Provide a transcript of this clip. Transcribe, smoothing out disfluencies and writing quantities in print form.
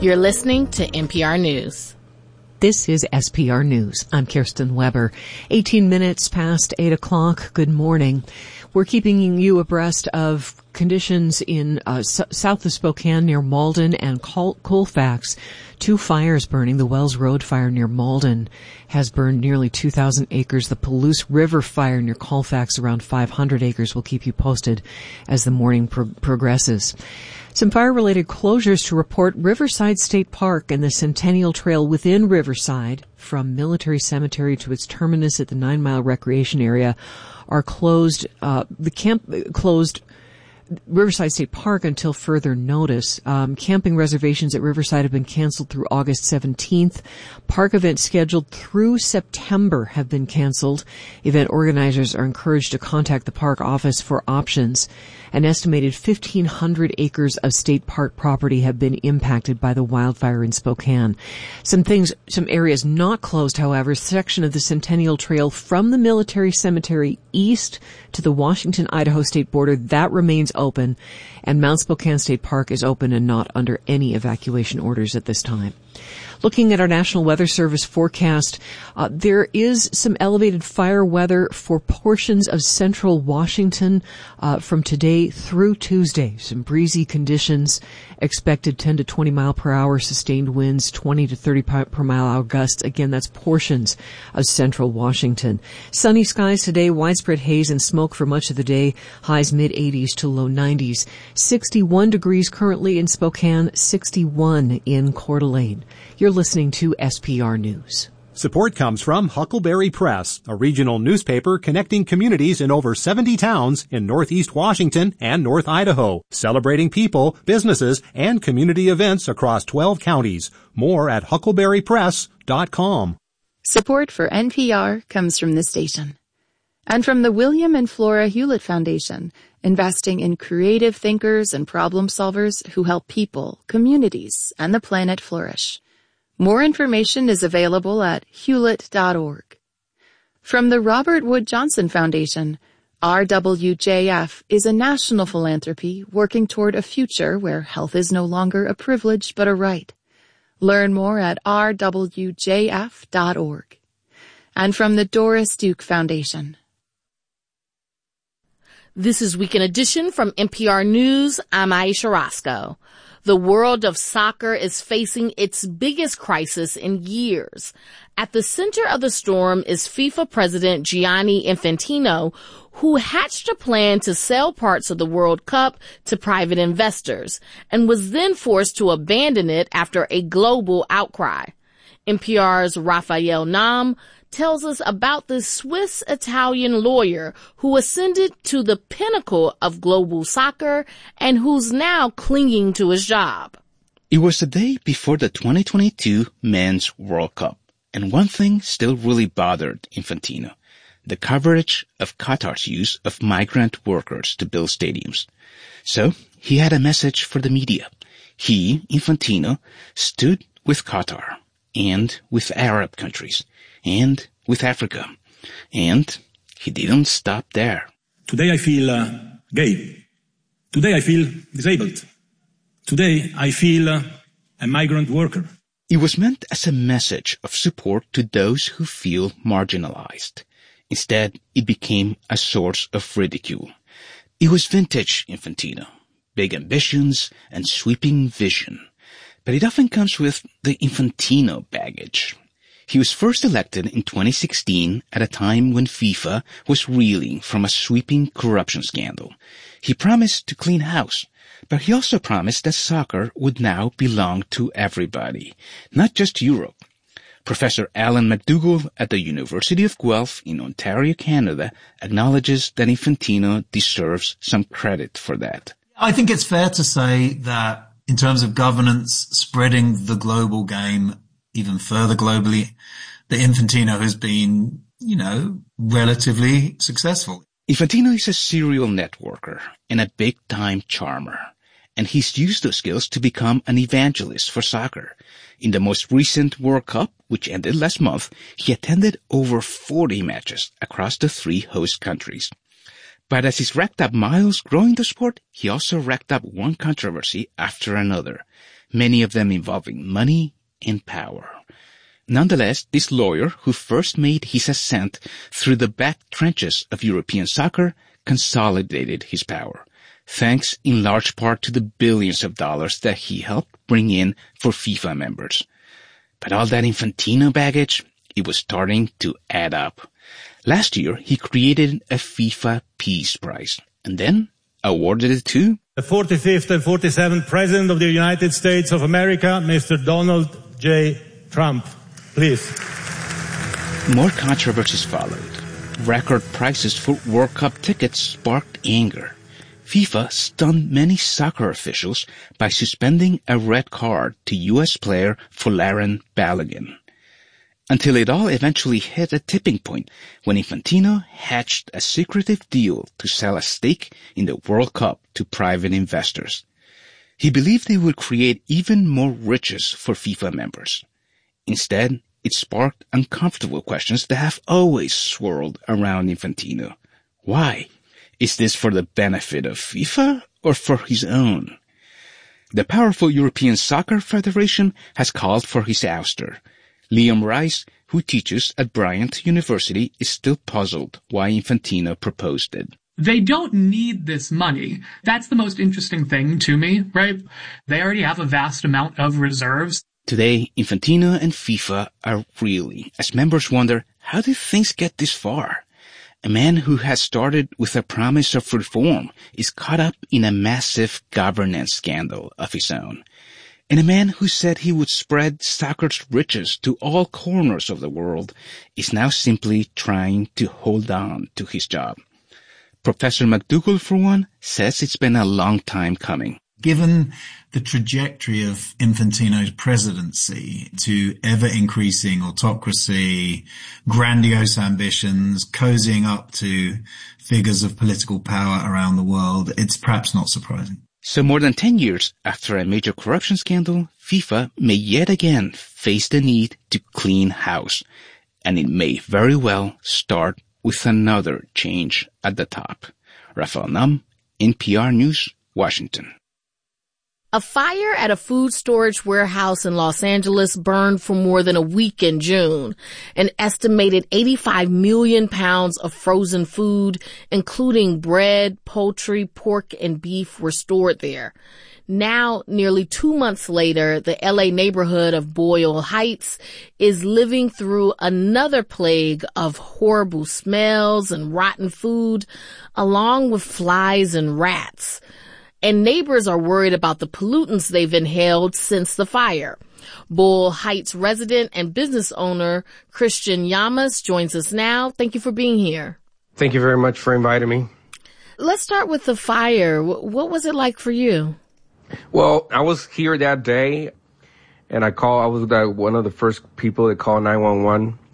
You're listening to NPR News. This is SPR News. I'm Kirsten Weber. 18 minutes past 8 o'clock. Good morning. We're keeping you abreast of conditions in south of Spokane near Malden and Colfax. Two fires burning. The Wells Road fire near Malden has burned nearly 2,000 acres. The Palouse River fire near Colfax, around 500 acres. We'll keep you posted as the morning progresses. Some fire-related closures to report. Riverside State Park and the Centennial Trail within Riverside, from Military Cemetery to its terminus at the 9 Mile Recreation Area, are closed. The camp closed Riverside State Park until further notice. Camping reservations at Riverside have been canceled through August 17th. Park events scheduled through September have been canceled. Event organizers are encouraged to contact the park office for options. An estimated 1,500 acres of state park property have been impacted by the wildfire in Spokane. Some areas not closed, however. A section of the Centennial Trail from the Military Cemetery east to the Washington-Idaho state border, that remains open, and Mount Spokane State Park is open and not under any evacuation orders at this time. Looking at our National Weather Service forecast, there is some elevated fire weather for portions of central Washington from today through Tuesday. Some breezy conditions expected, 10 to 20 mile per hour sustained winds, 20 to 30 per mile hour gusts. Again, that's portions of central Washington. Sunny skies today, widespread haze and smoke for much of the day, highs mid-80s to low 90s. 61 degrees currently in Spokane, 61 in Coeur d'Alene. You're listening to SPR News. Support comes from Huckleberry Press, a regional newspaper connecting communities in over 70 towns in Northeast Washington and North Idaho, celebrating people, businesses, and community events across 12 counties. More at huckleberrypress.com. Support for NPR comes from this station. And from the William and Flora Hewlett Foundation, investing in creative thinkers and problem solvers who help people, communities, and the planet flourish. More information is available at hewlett.org. From the Robert Wood Johnson Foundation, RWJF is a national philanthropy working toward a future where health is no longer a privilege but a right. Learn more at rwjf.org. And from the Doris Duke Foundation. This is Weekend Edition from NPR News. I'm Aisha Roscoe. The world of soccer is facing its biggest crisis in years. At the center of the storm is FIFA President Gianni Infantino, who hatched a plan to sell parts of the World Cup to private investors and was then forced to abandon it after a global outcry. NPR's Raphael Nam tells us about the Swiss-Italian lawyer who ascended to the pinnacle of global soccer and who's now clinging to his job. It was the day before the 2022 Men's World Cup, and one thing still really bothered Infantino: the coverage of Qatar's use of migrant workers to build stadiums. So he had a message for the media. He, Infantino, stood with Qatar and with Arab countries and with Africa. And he didn't stop there. Today I feel gay. Today I feel disabled. Today I feel a migrant worker. It was meant as a message of support to those who feel marginalized. Instead, it became a source of ridicule. It was vintage Infantino, big ambitions and sweeping vision. But it often comes with the Infantino baggage. He was first elected in 2016 at a time when FIFA was reeling from a sweeping corruption scandal. He promised to clean house, but he also promised that soccer would now belong to everybody, not just Europe. Professor Alan McDougall at the University of Guelph in Ontario, Canada, acknowledges that Infantino deserves some credit for that. I think it's fair to say that in terms of governance, spreading the global game even further globally, that Infantino has been, relatively successful. Infantino is a serial networker and a big-time charmer, and he's used those skills to become an evangelist for soccer. In the most recent World Cup, which ended last month, he attended over 40 matches across the 3 host countries. But as he's racked up miles growing the sport, he also racked up one controversy after another, many of them involving money and power. Nonetheless, this lawyer, who first made his ascent through the back trenches of European soccer, consolidated his power, thanks in large part to the billions of dollars that he helped bring in for FIFA members. But all that Infantino baggage, it was starting to add up. Last year, he created a FIFA Peace Prize, and then awarded it to the 45th and 47th President of the United States of America, Mr. Donald J. Trump. Please. More controversies followed. Record prices for World Cup tickets sparked anger. FIFA stunned many soccer officials by suspending a red card to U.S. player Folarin Balogun. Until it all eventually hit a tipping point when Infantino hatched a secretive deal to sell a stake in the World Cup to private investors. He believed it would create even more riches for FIFA members. Instead, it sparked uncomfortable questions that have always swirled around Infantino. Why? Is this for the benefit of FIFA or for his own? The powerful European Soccer Federation has called for his ouster. Liam Rice, who teaches at Bryant University, is still puzzled why Infantino proposed it. They don't need this money. That's the most interesting thing to me, right? They already have a vast amount of reserves. Today, Infantino and FIFA are reeling as members wonder, how did things get this far? A man who has started with a promise of reform is caught up in a massive governance scandal of his own. And a man who said he would spread soccer's riches to all corners of the world is now simply trying to hold on to his job. Professor McDougall, for one, says it's been a long time coming. Given the trajectory of Infantino's presidency to ever-increasing autocracy, grandiose ambitions, cozying up to figures of political power around the world, it's perhaps not surprising. So more than 10 years after a major corruption scandal, FIFA may yet again face the need to clean house. And it may very well start with another change at the top. Rafael Nam, NPR News, Washington. A fire at a food storage warehouse in Los Angeles burned for more than a week in June. An estimated 85 million pounds of frozen food, including bread, poultry, pork, and beef, were stored there. Now, nearly 2 months later, the LA neighborhood of Boyle Heights is living through another plague of horrible smells and rotten food, along with flies and rats. And neighbors are worried about the pollutants they've inhaled since the fire. Boyle Heights resident and business owner Christian Llamas joins us now. Thank you for being here. Thank you very much for inviting me. Let's start with the fire. What was it like for you? Well, I was here that day, and I was one of the first people that called 911.